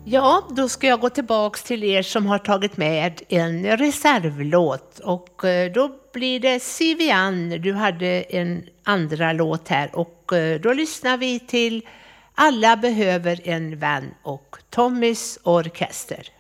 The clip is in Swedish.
Ja, då ska jag gå tillbaks till er som har tagit med en reservlåt. Och då blir det Sivian. Du hade en andra låt här. Och då lyssnar vi till Alla behöver en vän och Tommys orkester.